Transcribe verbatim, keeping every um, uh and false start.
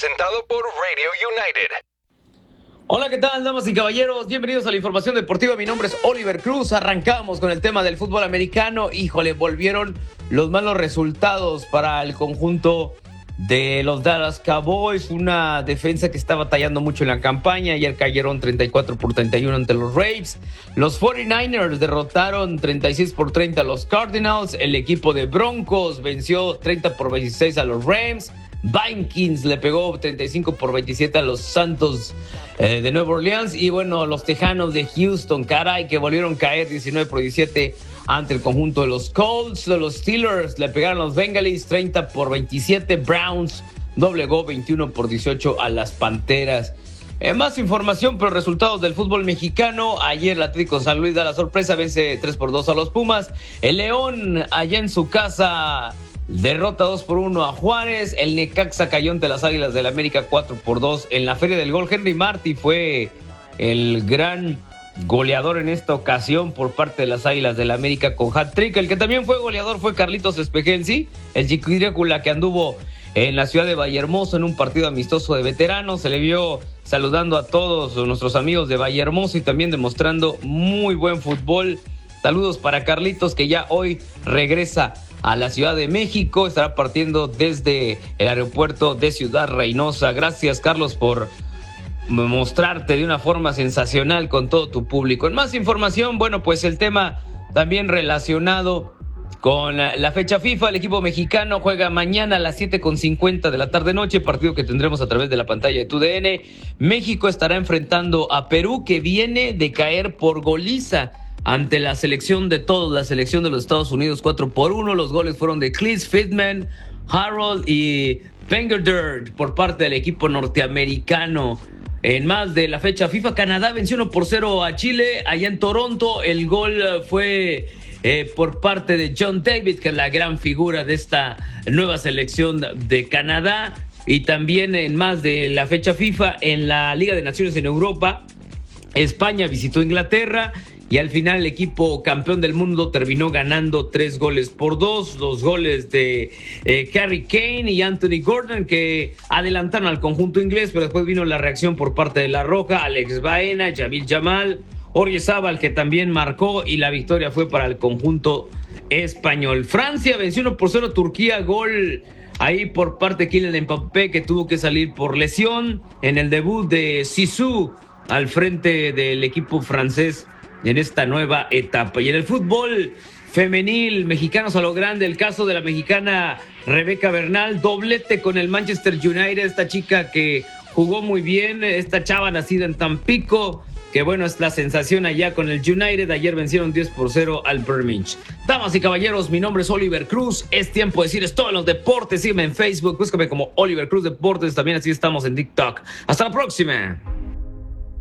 presentado por Radio United. Hola, ¿qué tal, damas y caballeros? Bienvenidos a la información deportiva. Mi nombre es Oliver Cruz. Arrancamos con el tema del fútbol americano. Híjole, volvieron los malos resultados para el conjunto de los Dallas Cowboys. Una defensa que está batallando mucho en la campaña. Ayer cayeron treinta y cuatro por treinta y uno ante los Ravens. Los cuarenta y nueve ers derrotaron treinta y seis por treinta a los Cardinals. El equipo de Broncos venció treinta por veintiséis a los Rams. Vikings le pegó treinta y cinco por veintisiete a los Santos eh, de Nueva Orleans. Y bueno, los Tejanos de Houston, caray, que volvieron a caer diecinueve por diecisiete ante el conjunto de los Colts. De los Steelers le pegaron a los Bengalis treinta por veintisiete. Browns doblegó veintiuno por dieciocho a las Panteras. Eh, más información, pero resultados del fútbol mexicano. Ayer el Atlético San Luis da la sorpresa, vence tres por dos a los Pumas. El León, allá en su casa, derrota dos por uno a Juárez. El Necaxa cayó ante las Águilas del América cuatro por dos en la Feria del Gol. Henry Martí fue el gran goleador en esta ocasión por parte de las Águilas del América con hat-trick. El que también fue goleador fue Carlitos Espejensi, el chiquirícula que anduvo en la ciudad de Vallehermoso en un partido amistoso de veteranos. Se le vio saludando a todos nuestros amigos de Vallehermoso y también demostrando muy buen fútbol. Saludos para Carlitos, que ya hoy regresa a la Ciudad de México. Estará partiendo desde el aeropuerto de Ciudad Reynosa. Gracias, Carlos, por mostrarte de una forma sensacional con todo tu público. En más información, bueno, pues el tema también relacionado con la fecha FIFA. El equipo mexicano juega mañana a las siete con cincuenta de la tarde-noche, partido que tendremos a través de la pantalla de T U D N. México estará enfrentando a Perú, que viene de caer por goliza ante la selección de todos, la selección de los Estados Unidos, cuatro por uno. Los goles fueron de Cleese Pittman, Harold y Pengerdirt por parte del equipo norteamericano. En más de la fecha FIFA, Canadá venció uno por cero a Chile allá en Toronto. El gol fue eh, por parte de John David, que es la gran figura de esta nueva selección de Canadá. Y también en más de la fecha FIFA, en la Liga de Naciones en Europa, España visitó Inglaterra y al final el equipo campeón del mundo terminó ganando tres goles por dos. Los goles de eh, Harry Kane y Anthony Gordon, que adelantaron al conjunto inglés, pero después vino la reacción por parte de La Roja, Alex Baena, Yamil Yamal, Oriezábal, que también marcó, y la victoria fue para el conjunto español. Francia venció uno por cero a Turquía, gol ahí por parte de Kylian Mbappé, que tuvo que salir por lesión en el debut de Zizou al frente del equipo francés en esta nueva etapa. Y en el fútbol femenil, mexicanos a lo grande, el caso de la mexicana Rebeca Bernal, doblete con el Manchester United, esta chica que jugó muy bien, esta chava nacida en Tampico, que bueno, es la sensación allá con el United. Ayer vencieron diez por cero al Birmingham. Damas y caballeros, mi nombre es Oliver Cruz. Es tiempo de decir esto en los deportes. Sígueme en Facebook, búscame como Oliver Cruz Deportes. También así estamos en TikTok. Hasta la próxima.